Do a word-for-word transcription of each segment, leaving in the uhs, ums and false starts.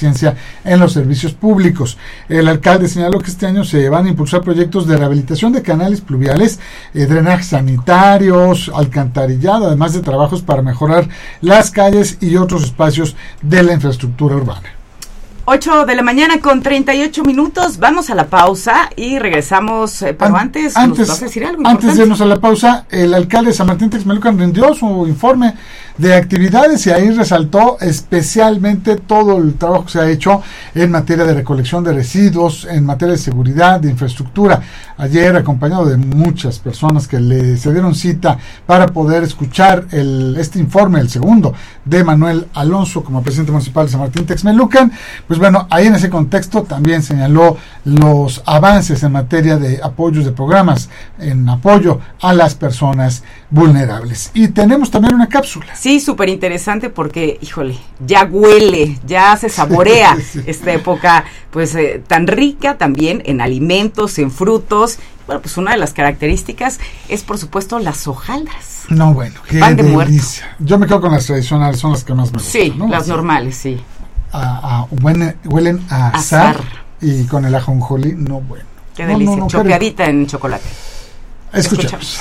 eficiencia en los servicios públicos. El alcalde señaló que este año se van a impulsar proyectos de rehabilitación de canales pluviales, eh, drenajes sanitarios, alcantarillado, además de trabajos para mejorar las calles y otros espacios de la infraestructura urbana. ocho de la mañana con treinta y ocho minutos, vamos a la pausa y regresamos, eh, pero An- antes, antes ¿nos vas a decir algo Antes importante? de irnos a la pausa, el alcalde de San Martín Texmelucan rindió su informe de actividades y ahí resaltó especialmente todo el trabajo que se ha hecho en materia de recolección de residuos, en materia de seguridad, de infraestructura. Ayer, acompañado de muchas personas que le se dieron cita para poder escuchar el, este informe, el segundo, de Manuel Alonso como presidente municipal de San Martín Texmelucan, pues bueno, ahí en ese contexto también señaló los avances en materia de apoyos de programas en apoyo a las personas vulnerables. Y tenemos también una cápsula. Sí, súper interesante porque, híjole, ya huele, ya se saborea sí, sí. esta época, pues eh, tan rica también en alimentos, en frutos. Bueno, pues una de las características es, por supuesto, las hojaldras. No, bueno, qué pan de delicia. muerto. Yo me quedo con las tradicionales, son las que más me gustan. Sí, ¿no? las Así, normales, sí. A, a, huelen, huelen a azar, Azar. Y con el ajonjolí, no bueno. Qué no, delicia, no, no, chopeadita en chocolate. Escuchamos.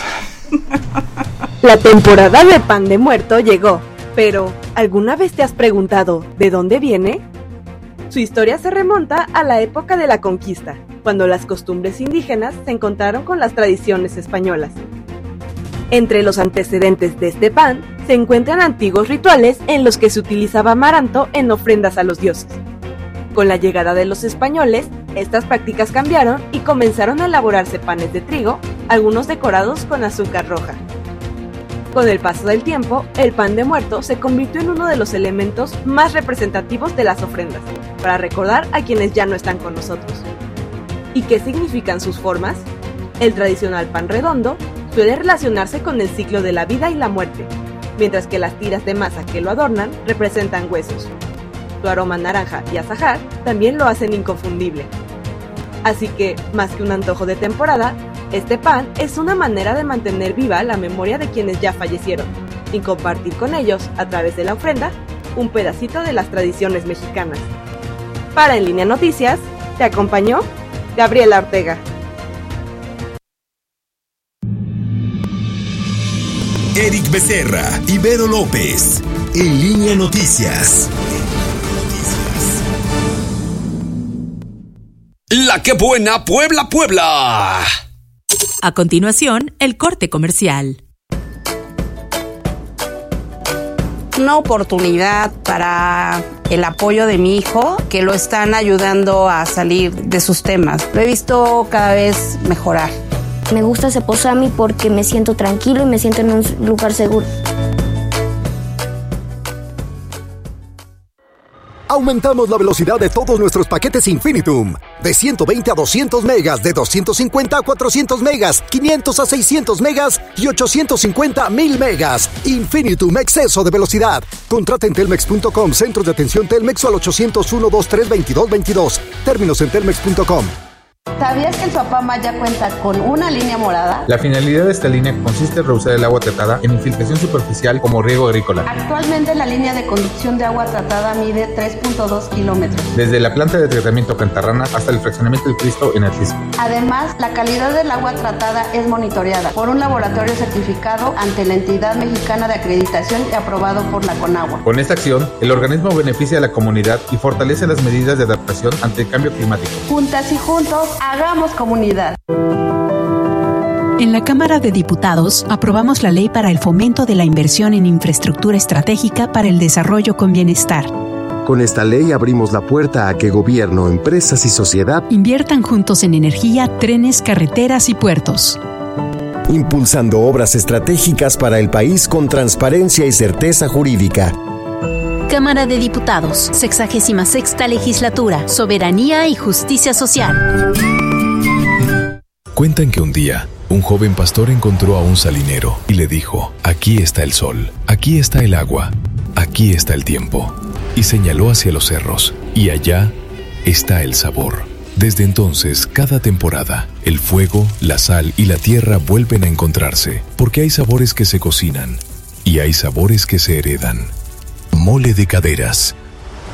La temporada de pan de muerto llegó, pero ¿alguna vez te has preguntado de dónde viene? Su historia se remonta a la época de la conquista, cuando las costumbres indígenas se encontraron con las tradiciones españolas. Entre los antecedentes de este pan se encuentran antiguos rituales en los que se utilizaba amaranto en ofrendas a los dioses. Con la llegada de los españoles, estas prácticas cambiaron y comenzaron a elaborarse panes de trigo, algunos decorados con azúcar roja. Con el paso del tiempo, el pan de muerto se convirtió en uno de los elementos más representativos de las ofrendas, para recordar a quienes ya no están con nosotros. ¿Y qué significan sus formas? El tradicional pan redondo suele relacionarse con el ciclo de la vida y la muerte, mientras que las tiras de masa que lo adornan representan huesos. Su aroma naranja y azahar también lo hacen inconfundible. Así que, más que un antojo de temporada, este pan es una manera de mantener viva la memoria de quienes ya fallecieron y compartir con ellos, a través de la ofrenda, un pedacito de las tradiciones mexicanas. Para En Línea Noticias, te acompañó Gabriela Ortega. Eric Becerra y Vero López. En Línea Noticias. La que buena Puebla, Puebla. A continuación, el corte comercial. Una oportunidad para el apoyo de mi hijo, que lo están ayudando a salir de sus temas. Lo he visto cada vez mejorar. Me gusta Ceposami porque me siento tranquilo y me siento en un lugar seguro. Aumentamos la velocidad de todos nuestros paquetes Infinitum. De ciento veinte a doscientos megas, de doscientos cincuenta a cuatrocientos megas, quinientos a seiscientos megas y ochocientos cincuenta a mil megas. Infinitum, exceso de velocidad. Contrata en telmex punto com, centros de atención Telmex o al ochocientos uno, veintitrés, veintidós veintidós. Términos en telmex punto com. ¿Sabías que el Suapama ya cuenta con una línea morada? La finalidad de esta línea consiste en reusar el agua tratada en infiltración superficial como riego agrícola. Actualmente la línea de conducción de agua tratada mide tres punto dos kilómetros. Desde la planta de tratamiento Cantarrana hasta el fraccionamiento del Cristo en Atlisco. Además, la calidad del agua tratada es monitoreada por un laboratorio certificado ante la entidad mexicana de acreditación y aprobado por la Conagua. Con esta acción, el organismo beneficia a la comunidad y fortalece las medidas de adaptación ante el cambio climático. Juntas y juntos, hagamos comunidad. En la Cámara de Diputados aprobamos la ley para el fomento de la inversión en infraestructura estratégica para el desarrollo con bienestar. Con esta ley abrimos la puerta a que gobierno, empresas y sociedad inviertan juntos en energía, trenes, carreteras y puertos. Impulsando obras estratégicas para el país con transparencia y certeza jurídica. Cámara de Diputados, sexagésima sexta legislatura, soberanía y justicia social. Cuentan que un día, un joven pastor encontró a un salinero y le dijo: aquí está el sol, aquí está el agua, aquí está el tiempo. Y señaló hacia los cerros, y allá está el sabor. Desde entonces, cada temporada, el fuego, la sal y la tierra vuelven a encontrarse, porque hay sabores que se cocinan y hay sabores que se heredan. Mole de Caderas.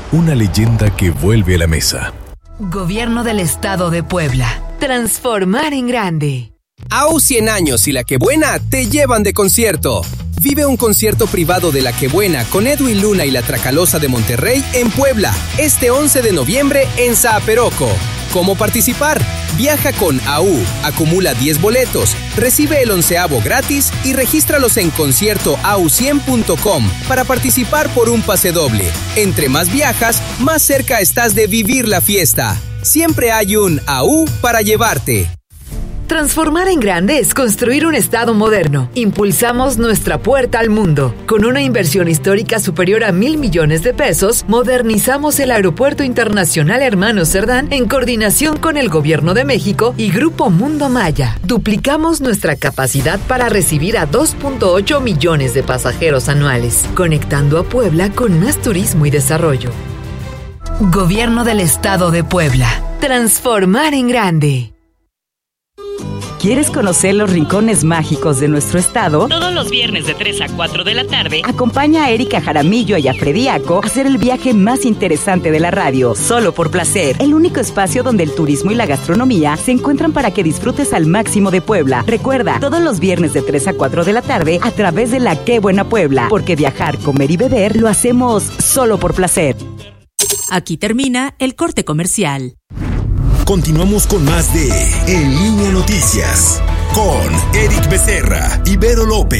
una leyenda que vuelve a la mesa. Gobierno del Estado de Puebla. Transformar en grande. A U cien años y La Que Buena te llevan de concierto. Vive un concierto privado de La Que Buena con Edwin Luna y La Tracalosa de Monterrey en Puebla, este once de noviembre en Zaperoco. ¿Cómo participar? Viaja con A U, acumula diez boletos, recibe el onceavo gratis y regístralos en concierto a u cien punto com para participar por un pase doble. Entre más viajas, más cerca estás de vivir la fiesta. Siempre hay un A U para llevarte. Transformar en grande es construir un estado moderno. Impulsamos nuestra puerta al mundo. Con una inversión histórica superior a mil millones de pesos, modernizamos el Aeropuerto Internacional Hermanos Cerdán en coordinación con el Gobierno de México y Grupo Mundo Maya. Duplicamos nuestra capacidad para recibir a dos punto ocho millones de pasajeros anuales, conectando a Puebla con más turismo y desarrollo. Gobierno del Estado de Puebla. Transformar en grande. ¿Quieres conocer los rincones mágicos de nuestro estado? Todos los viernes de tres a cuatro de la tarde, acompaña a Erika Jaramillo y a Frediaco a hacer el viaje más interesante de la radio, solo por placer. El único espacio donde el turismo y la gastronomía se encuentran para que disfrutes al máximo de Puebla. Recuerda, todos los viernes de tres a cuatro de la tarde a través de La Que Buena Puebla, porque viajar, comer y beber lo hacemos solo por placer. Aquí termina el corte comercial. Continuamos con más de En Línea Noticias con Eric Becerra y Vero López.